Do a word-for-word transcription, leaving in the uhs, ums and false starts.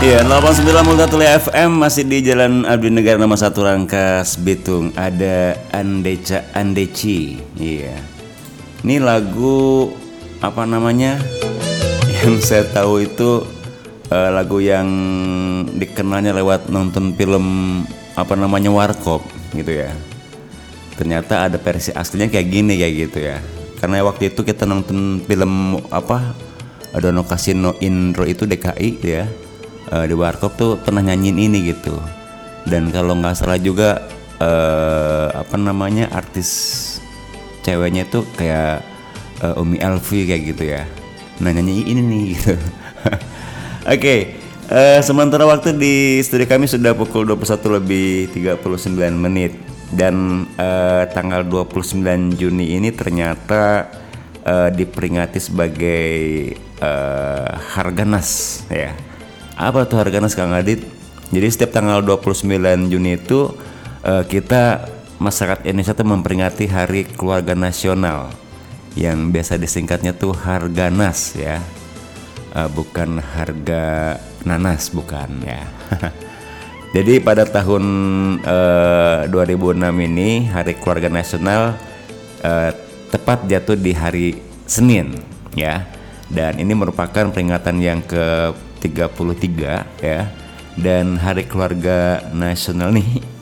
Iya, delapan puluh sembilan Multatuli F M masih di Jalan Abdi Negara nomor satu Rangkas Bitung. Ada Andeca Andeci. Iya. Ini lagu apa namanya? Yang saya tahu itu uh, lagu yang dikenalnya lewat nonton film apa namanya Warkop gitu ya. Ternyata ada versi aslinya kayak gini kayak gitu ya. Karena waktu itu kita nonton film apa? Dono Kasino Indro itu D K I ya. Uh, di Warkop tuh pernah nyanyiin ini gitu. Dan kalau nggak salah juga uh, apa namanya artis ceweknya tuh kayak uh, Umi Elvi kayak gitu ya. Nah nyanyi ini nih gitu. Oke, okay. uh, sementara waktu di studio kami sudah pukul dua puluh satu lebih tiga puluh sembilan menit. Dan uh, tanggal dua puluh sembilan Juni ini ternyata uh, diperingati sebagai uh, Harganas ya. Apa tuh Harganas Kang Adit? Jadi setiap tanggal dua puluh sembilan Juni itu uh, kita masyarakat Indonesia tuh memperingati Hari Keluarga Nasional yang biasa disingkatnya tuh Harganas ya. Uh, bukan harga nanas bukan ya. Jadi pada tahun uh, dua ribu enam ini Hari Keluarga Nasional uh, tepat jatuh di hari Senin ya. Dan ini merupakan peringatan yang ke tiga puluh tiga ya. Dan Hari Keluarga Nasional nih